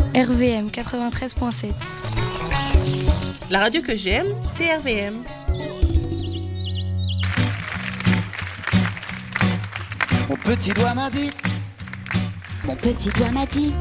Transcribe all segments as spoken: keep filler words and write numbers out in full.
R V M quatre-vingt-treize virgule sept. La radio que j'aime, c'est R V M. Mon petit doigt m'a dit. Mon petit doigt m'a dit.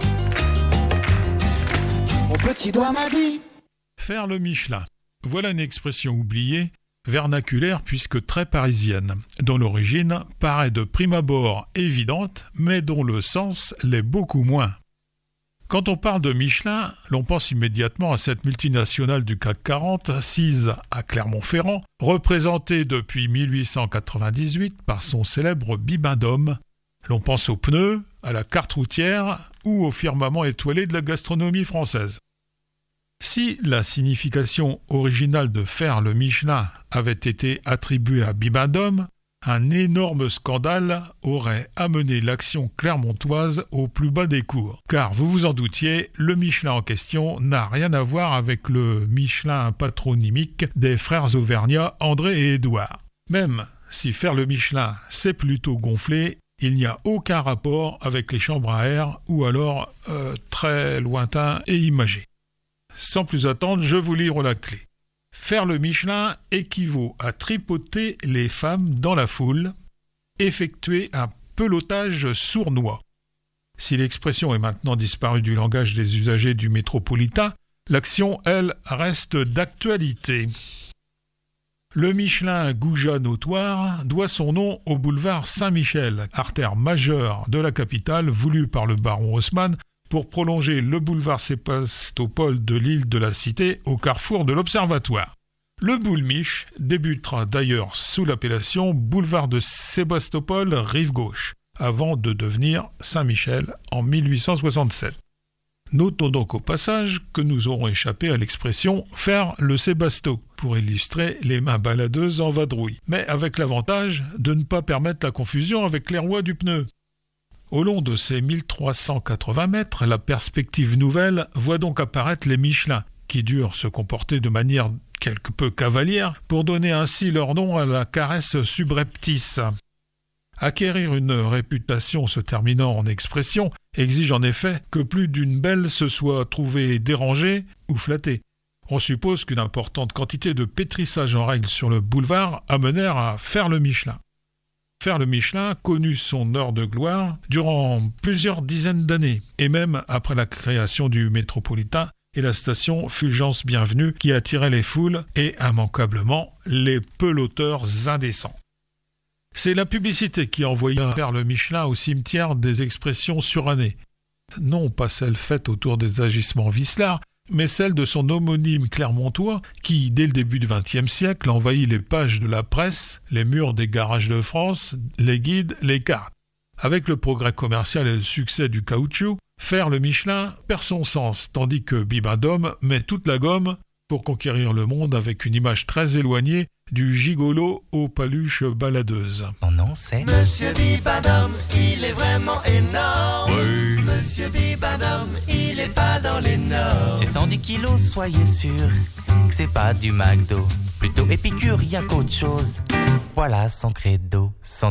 Mon petit doigt m'a dit. Faire le Michelin. Voilà une expression oubliée, vernaculaire puisque très parisienne, dont l'origine paraît de prime abord évidente, mais dont le sens l'est beaucoup moins. Quand on parle de Michelin, l'on pense immédiatement à cette multinationale du C A C quarante, assise à Clermont-Ferrand, représentée depuis mille huit cent quatre-vingt-dix-huit par son célèbre Bibendum. L'on pense aux pneus, à la carte routière ou au firmament étoilé de la gastronomie française. Si la signification originale de faire le Michelin avait été attribuée à Bibendum, un énorme scandale aurait amené l'action clermontoise au plus bas des cours. Car vous vous en doutiez, le Michelin en question n'a rien à voir avec le Michelin patronymique des frères auvergnats André et Édouard. Même si faire le Michelin c'est plutôt gonflé, il n'y a aucun rapport avec les chambres à air ou alors euh, très lointain et imagé. Sans plus attendre, je vous livre la clé. Faire le Michelin équivaut à tripoter les femmes dans la foule, effectuer un pelotage sournois. Si l'expression est maintenant disparue du langage des usagers du métropolitain, l'action, elle, reste d'actualité. Le Michelin Gouja notoire doit son nom au boulevard Saint-Michel, artère majeure de la capitale voulue par le baron Haussmann pour prolonger le boulevard Sébastopol de l'île de la Cité au carrefour de l'Observatoire. Le boulmiche débutera d'ailleurs sous l'appellation boulevard de Sébastopol rive gauche, avant de devenir Saint-Michel en mille huit cent soixante-sept. Notons donc au passage que nous aurons échappé à l'expression « faire le Sébasto » pour illustrer les mains baladeuses en vadrouille, mais avec l'avantage de ne pas permettre la confusion avec les roues du pneu. Au long de ces mille trois cent quatre-vingts mètres, la perspective nouvelle voit donc apparaître les Michelin, qui durent se comporter de manière quelque peu cavalière pour donner ainsi leur nom à la caresse subreptice. Acquérir une réputation se terminant en expression exige en effet que plus d'une belle se soit trouvée dérangée ou flattée. On suppose qu'une importante quantité de pétrissage en règle sur le boulevard amenèrent à faire le Michelin. Faire le Michelin connut son heure de gloire durant plusieurs dizaines d'années, et même après la création du métropolitain et la station Fulgence Bienvenue qui attirait les foules et immanquablement les peloteurs indécents. C'est la publicité qui envoya faire le Michelin au cimetière des expressions surannées. Non pas celle faite autour des agissements Vislar, mais celle de son homonyme clermontois qui, dès le début du vingtième siècle, envahit les pages de la presse, les murs des garages de France, les guides, les cartes. Avec le progrès commercial et le succès du caoutchouc, faire le Michelin perd son sens, tandis que Bibendum met toute la gomme pour conquérir le monde avec une image très éloignée du gigolo aux paluches baladeuses. Mon nom c'est Monsieur Bibendum, il est vraiment énorme. Oui. Monsieur Bibendum, il est pas dans les normes. C'est cent dix kilos, soyez sûr que c'est pas du McDo. Plutôt épicurien qu'autre chose. Voilà son credo. cent